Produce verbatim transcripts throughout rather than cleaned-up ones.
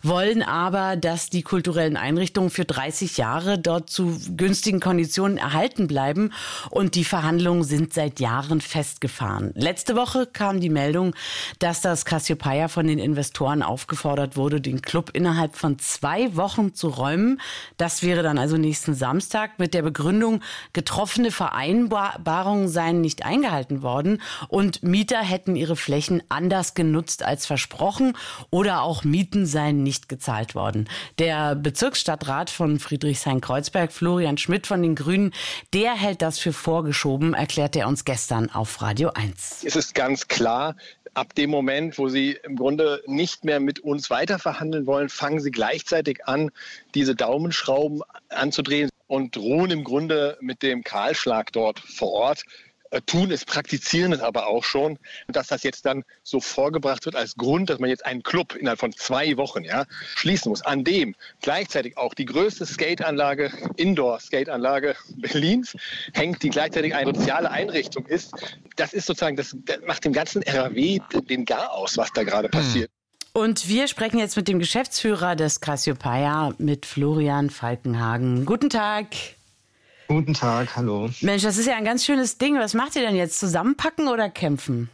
wollen aber, dass die kulturellen Einrichtungen für dreißig Jahre dort zu günstigen Konditionen erhalten bleiben. Und die Verhandlungen sind seit Jahren festgefahren. Letzte Woche kam die Meldung, dass das Cassiopeia von den Investoren aufgefordert wurde, den Club innerhalb von zwei Wochen zu räumen. Das wäre dann also nächsten Samstag mit der Begründung, getroffene Vereinbarungen seien nicht eingehalten worden und Mieter hätten ihre Flächen anders genutzt als versprochen oder auch Mieten seien nicht gezahlt worden. Der Bezirksstadtrat von Friedrichshain-Kreuzberg, Florian Schmidt von den Grünen, der hält das für vorgeschoben, erklärte er uns gestern auf Radio eins. Es ist ganz klar, ab dem Moment, wo Sie im Grunde nicht mehr mit uns weiterverhandeln wollen, fangen Sie gleichzeitig an, diese Daumenschrauben anzudrehen und drohen im Grunde mit dem Kahlschlag dort vor Ort. Tun es, praktizieren es aber auch schon. Und dass das jetzt dann so vorgebracht wird als Grund, dass man jetzt einen Club innerhalb von zwei Wochen ja, schließen muss, an dem gleichzeitig auch die größte Skateanlage, Indoor-Skateanlage Berlins hängt, die gleichzeitig eine soziale Einrichtung ist. Das ist sozusagen, das, das macht dem ganzen R A W den Garaus, was da gerade passiert. Und wir sprechen jetzt mit dem Geschäftsführer des Cassiopeia, mit Florian Falkenhagen. Guten Tag. Guten Tag, hallo. Mensch, das ist ja ein ganz schönes Ding. Was macht ihr denn jetzt? Zusammenpacken oder kämpfen?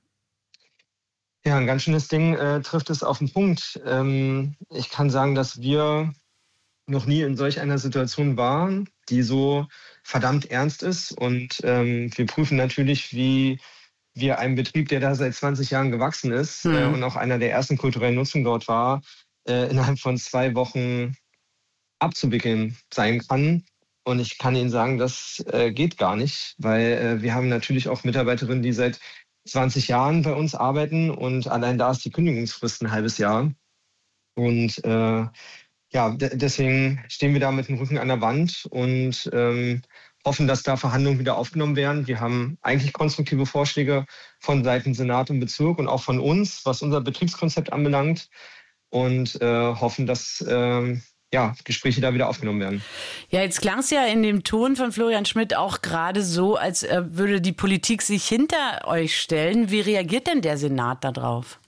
Ja, ein ganz schönes Ding äh, trifft es auf den Punkt. Ähm, ich kann sagen, dass wir noch nie in solch einer Situation waren, die so verdammt ernst ist. Und ähm, wir prüfen natürlich, wie wir einen Betrieb, der da seit zwanzig Jahren gewachsen ist hm. äh, und auch einer der ersten kulturellen Nutzungen dort war, äh, innerhalb von zwei Wochen abzuwickeln sein kann. Und ich kann Ihnen sagen, das äh, geht gar nicht, weil äh, wir haben natürlich auch Mitarbeiterinnen, die seit zwanzig Jahren bei uns arbeiten und allein da ist die Kündigungsfrist ein halbes Jahr. Und äh, ja, d- deswegen stehen wir da mit dem Rücken an der Wand und ähm, hoffen, dass da Verhandlungen wieder aufgenommen werden. Wir haben eigentlich konstruktive Vorschläge von Seiten Senat und Bezirk und auch von uns, was unser Betriebskonzept anbelangt und äh, hoffen, dass äh, ja, Gespräche da wieder aufgenommen werden. Ja, jetzt klang es ja in dem Ton von Florian Schmidt auch gerade so, als äh, würde die Politik sich hinter euch stellen. Wie reagiert denn der Senat darauf?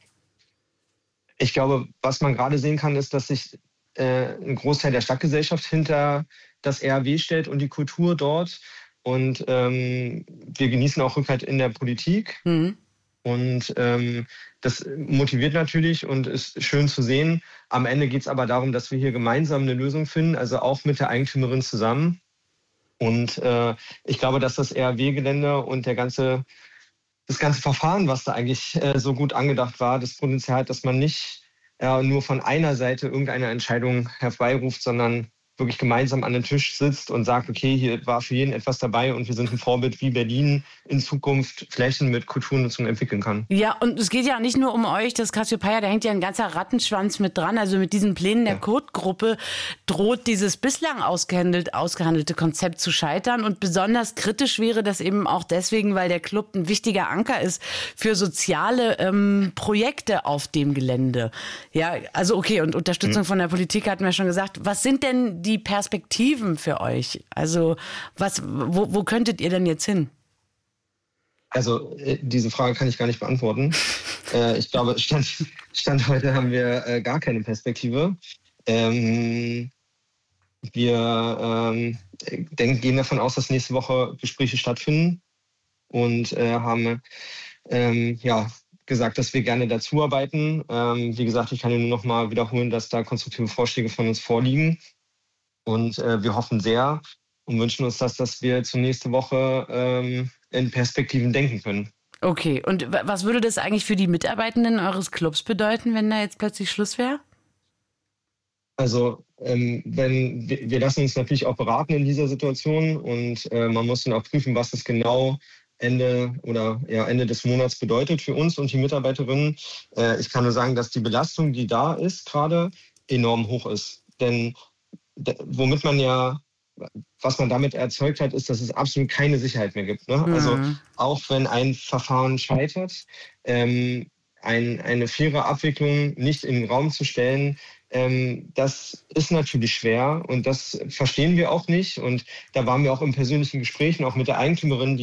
Ich glaube, was man gerade sehen kann, ist, dass sich äh, ein Großteil der Stadtgesellschaft hinter das R A W stellt und die Kultur dort. Und ähm, wir genießen auch Rückhalt in der Politik. Mhm. Und ähm, das motiviert natürlich und ist schön zu sehen. Am Ende geht es aber darum, dass wir hier gemeinsam eine Lösung finden, also auch mit der Eigentümerin zusammen. Und äh, ich glaube, dass das R A W-Gelände und der ganze, das ganze Verfahren, was da eigentlich äh, so gut angedacht war, das Potenzial hat, dass man nicht äh, nur von einer Seite irgendeine Entscheidung herbeiruft, sondern wirklich gemeinsam an den Tisch sitzt und sagt, okay, hier war für jeden etwas dabei und wir sind ein Vorbild, wie Berlin in Zukunft Flächen mit Kulturnutzung entwickeln kann. Ja, und es geht ja nicht nur um euch, das Cassiopeia, da hängt ja ein ganzer Rattenschwanz mit dran. Also mit diesen Plänen der ja. Kurt-Gruppe droht dieses bislang ausgehandelt, ausgehandelte Konzept zu scheitern. Und besonders kritisch wäre das eben auch deswegen, weil der Club ein wichtiger Anker ist für soziale ähm, Projekte auf dem Gelände. Ja, also okay, und Unterstützung mhm. von der Politik hatten wir schon gesagt. Was sind denn die Perspektiven für euch? Also was, wo, wo könntet ihr denn jetzt hin? Also äh, diese Frage kann ich gar nicht beantworten. äh, ich glaube, Stand, Stand heute haben wir äh, gar keine Perspektive. Ähm, wir ähm, denken, gehen davon aus, dass nächste Woche Gespräche stattfinden und äh, haben ähm, ja, gesagt, dass wir gerne dazuarbeiten. Ähm, wie gesagt, ich kann nur noch mal wiederholen, dass da konstruktive Vorschläge von uns vorliegen. Und äh, wir hoffen sehr und wünschen uns, dass, dass wir zur nächsten Woche ähm, in Perspektiven denken können. Okay, und was würde das eigentlich für die Mitarbeitenden eures Clubs bedeuten, wenn da jetzt plötzlich Schluss wäre? Also ähm, wenn wir, wir lassen uns natürlich auch beraten in dieser Situation und äh, man muss dann auch prüfen, was das genau Ende oder ja, Ende des Monats bedeutet für uns und die Mitarbeiterinnen. Äh, ich kann nur sagen, dass die Belastung, die da ist, gerade enorm hoch ist. Denn womit man ja, was man damit erzeugt hat, ist, dass es absolut keine Sicherheit mehr gibt. Ne? Mhm. Also auch wenn ein Verfahren scheitert, ähm, ein, eine faire Abwicklung nicht in den Raum zu stellen, ähm, das ist natürlich schwer und das verstehen wir auch nicht. Und da waren wir auch im persönlichen Gespräch auch mit der Eigentümerin, die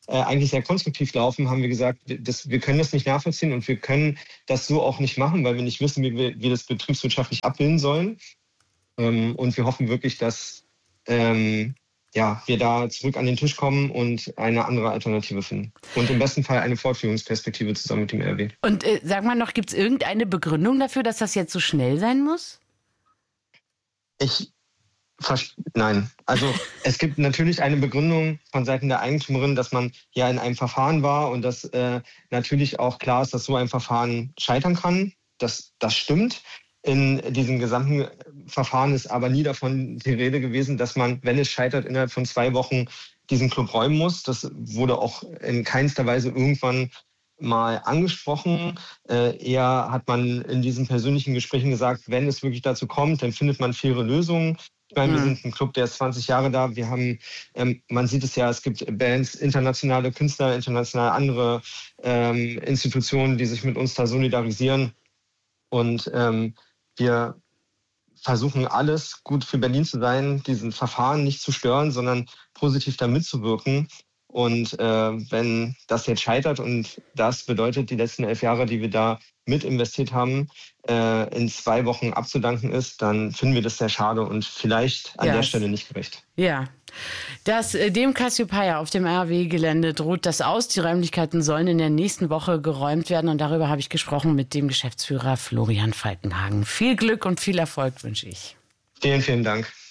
äh, eigentlich sehr konstruktiv laufen, haben wir gesagt, das, wir können das nicht nachvollziehen und wir können das so auch nicht machen, weil wir nicht wissen, wie wir, wie das betriebswirtschaftlich abbilden sollen. Ähm, und wir hoffen wirklich, dass ähm, ja, wir da zurück an den Tisch kommen und eine andere Alternative finden. Und im besten Fall eine Fortführungsperspektive zusammen mit dem R W. Und äh, sag mal noch, gibt es irgendeine Begründung dafür, dass das jetzt so schnell sein muss? Ich Nein, also es gibt natürlich eine Begründung von Seiten der Eigentümerin, dass man ja in einem Verfahren war und dass äh, natürlich auch klar ist, dass so ein Verfahren scheitern kann. Das, das stimmt. In diesem gesamten Verfahren ist aber nie davon die Rede gewesen, dass man, wenn es scheitert, innerhalb von zwei Wochen diesen Club räumen muss. Das wurde auch in keinster Weise irgendwann mal angesprochen. Äh, eher hat man in diesen persönlichen Gesprächen gesagt, wenn es wirklich dazu kommt, dann findet man faire Lösungen. Ich meine, wir sind ein Club, der ist zwanzig Jahre da. Wir haben, ähm, man sieht es ja, es gibt Bands, internationale Künstler, international andere ähm, Institutionen, die sich mit uns da solidarisieren. Und ähm, wir versuchen alles gut für Berlin zu sein, diesen Verfahren nicht zu stören, sondern positiv da mitzuwirken. Und äh, wenn das jetzt scheitert und das bedeutet, die letzten elf Jahre, die wir da mit investiert haben, äh, in zwei Wochen abzudanken ist, dann finden wir das sehr schade und vielleicht an yes. der Stelle nicht gerecht. Ja, das, dem Cassiopeia auf dem R W-Gelände droht das aus. Die Räumlichkeiten sollen in der nächsten Woche geräumt werden und darüber habe ich gesprochen mit dem Geschäftsführer Florian Falkenhagen. Viel Glück und viel Erfolg wünsche ich. Vielen, vielen Dank.